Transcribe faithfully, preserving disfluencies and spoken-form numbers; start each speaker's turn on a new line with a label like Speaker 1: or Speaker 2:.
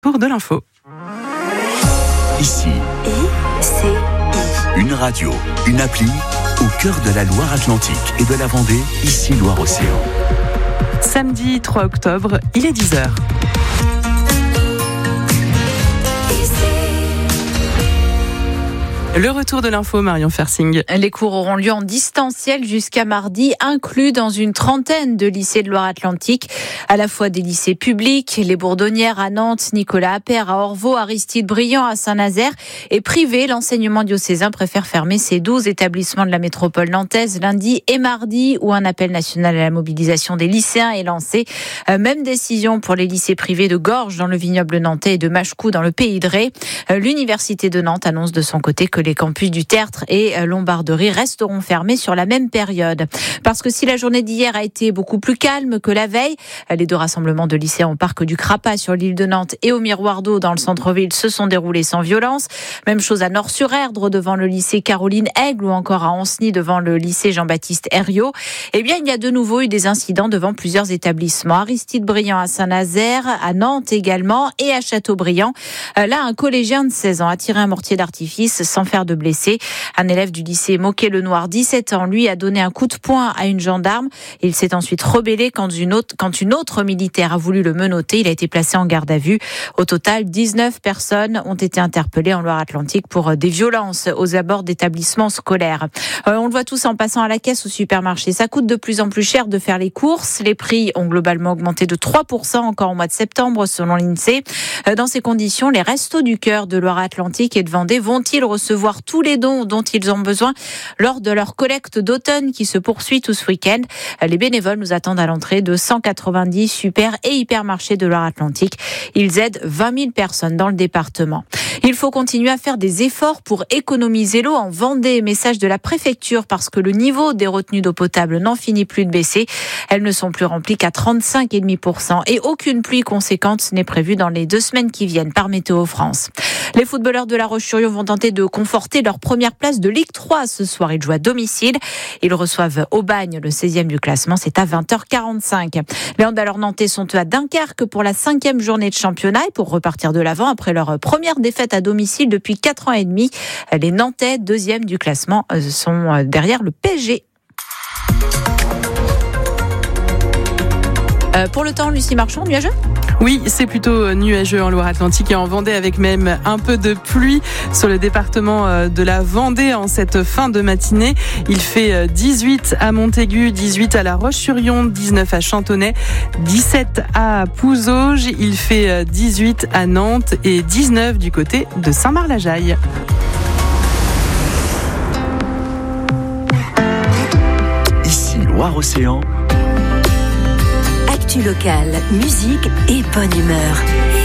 Speaker 1: Pour de l'info.
Speaker 2: Ici,
Speaker 3: I C I.
Speaker 2: une radio, une appli au cœur de la Loire-Atlantique et de la Vendée, ici Loire-Océan.
Speaker 1: Samedi trois octobre, il est dix heures. Le retour de l'info, Marion Fersing.
Speaker 4: Les cours auront lieu en distanciel jusqu'à mardi, inclus dans une trentaine de lycées de Loire-Atlantique, à la fois des lycées publics, les Bourdonnières à Nantes, Nicolas Appert à Orvaux, Aristide Briand à Saint-Nazaire, et privés. L'enseignement diocésain préfère fermer ses douze établissements de la métropole nantaise lundi et mardi, où un appel national à la mobilisation des lycéens est lancé. Même décision pour les lycées privés de Gorges dans le vignoble nantais et de Machecou dans le Pays de Ré. L'université de Nantes annonce de son côté que les campus du Tertre et Lombarderie resteront fermés sur la même période. Parce que si la journée d'hier a été beaucoup plus calme que la veille, les deux rassemblements de lycéens au parc du Crapaz sur l'île de Nantes et au Miroir d'Eau dans le centre-ville se sont déroulés sans violence. Même chose à Nord-sur-Erdre devant le lycée Caroline Aigle ou encore à Ancenis devant le lycée Jean-Baptiste Herriot. Eh bien, il y a de nouveau eu des incidents devant plusieurs établissements. Aristide Briand à Saint-Nazaire, à Nantes également et à Châteaubriand. Là, un collégien de seize ans a tiré un mortier d'artifice sans faire de blessés. Un élève du lycée Moquet-le-Noir, dix-sept ans, lui, a donné un coup de poing à une gendarme. Il s'est ensuite rebellé quand une autre, quand une autre militaire a voulu le menotter. Il a été placé en garde à vue. Au total, dix-neuf personnes ont été interpellées en Loire-Atlantique pour des violences aux abords d'établissements scolaires. Euh, on le voit tous en passant à la caisse au supermarché. Ça coûte de plus en plus cher de faire les courses. Les prix ont globalement augmenté de trois pour cent encore au mois de septembre, selon l'INSEE. Euh, dans ces conditions, les Restos du Cœur de Loire-Atlantique et de Vendée vont-ils recevoir tous les dons dont ils ont besoin lors de leur collecte d'automne qui se poursuit tout ce week-end. Les bénévoles nous attendent à l'entrée de cent quatre-vingt-dix super et hypermarchés de Loire-Atlantique. Ils aident vingt mille personnes dans le département. Il faut continuer à faire des efforts pour économiser l'eau en Vendée. Message de la préfecture parce que le niveau des retenues d'eau potable n'en finit plus de baisser. Elles ne sont plus remplies qu'à trente-cinq virgule cinq pour cent et aucune pluie conséquente n'est prévue dans les deux semaines qui viennent par Météo France. Les footballeurs de La Roche-sur-Yon vont tenter de conforter leur première place de Ligue trois ce soir. Ils jouent à domicile. Ils reçoivent Aubagne, le seizième du classement. C'est à vingt heures quarante-cinq. Les handballeurs nantais sont eux à Dunkerque pour la cinquième journée de championnat et pour repartir de l'avant après leur première défaite à domicile depuis quatre ans et demi. Les Nantais, deuxième du classement, sont derrière le P S G. Euh, pour le temps, Lucie Marchand, nuageux ?
Speaker 1: Oui, c'est plutôt nuageux en Loire-Atlantique et en Vendée avec même un peu de pluie sur le département de la Vendée en cette fin de matinée. Il fait dix-huit à Montaigu, dix-huit à La Roche-sur-Yon, dix-neuf à Chantonnay, dix-sept à Pouzauges. Il fait dix-huit à Nantes et dix-neuf du côté de Saint-Marc-la-Jaille.
Speaker 2: Ici Loire-Océan.
Speaker 3: Actu locale, musique et bonne humeur.